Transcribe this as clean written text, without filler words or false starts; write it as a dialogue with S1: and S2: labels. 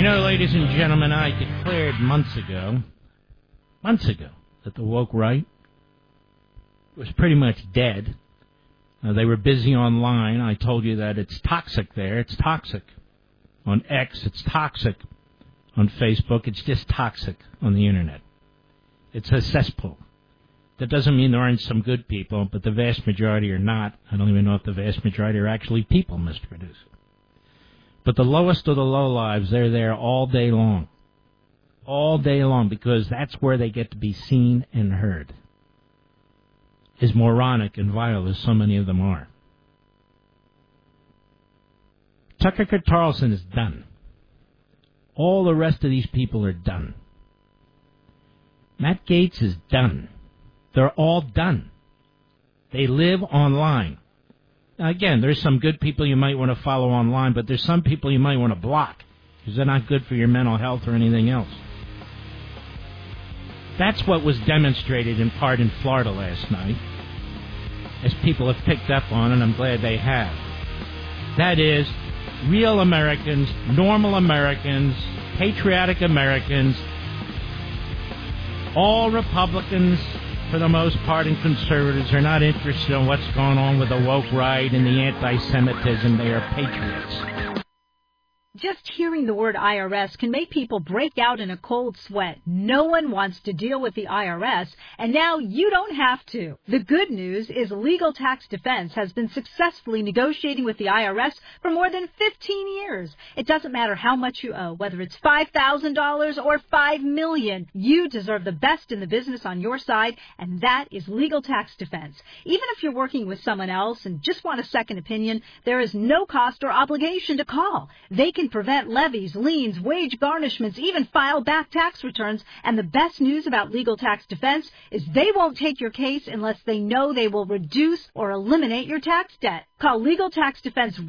S1: Ladies and gentlemen, I declared months ago, that the woke right was pretty much dead. They were busy online. I told you that it's toxic there. It's toxic on X. It's toxic on Facebook. It's just toxic on the Internet. It's a cesspool. That doesn't mean there aren't some good people, but the vast majority are not. I don't even know if the vast majority are actually people, Mr. Producer. But the lowest of the low lives, they're there all day long. All day long, because that's where they get to be seen and heard. As moronic and vile as so many of them are. Tucker Carlson is done. All the rest of these people are done. Matt Gaetz is done. They're all done. They live online. Now, again, there's some good people you might want to follow online, but there's some people you might want to block because they're not good for your mental health or anything else. That's what was demonstrated in part in Florida last night, as people have picked up on, and I'm glad they have. That is, real Americans, normal Americans, patriotic Americans, all Republicans, for the most part, and conservatives are not interested in what's going on with the woke right and the anti-Semitism. They are patriots.
S2: Just hearing the word IRS can make people break out in a cold sweat. No one wants to deal with the IRS, and now you don't have to. The good news is Legal Tax Defense has been successfully negotiating with the IRS for more than 15 years. It doesn't matter how much you owe, whether it's $5,000 or $5 million. You deserve the best in the business on your side, and that is Legal Tax Defense. Even if you're working with someone else and just want a second opinion, there is no cost or obligation to call. They can prevent levies, liens, wage garnishments, even file back tax returns. And the best news about Legal Tax Defense is they won't take your case unless they know they will reduce or eliminate your tax debt. Call Legal Tax Defense